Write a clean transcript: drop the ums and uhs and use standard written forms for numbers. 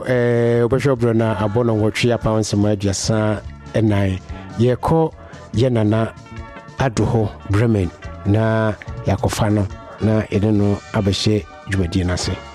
obehwe bro na abono wotwe pounds ma aduasa enan yeko ye nana adoho Bremen na yakofa no na ede no abehye dwumadie nase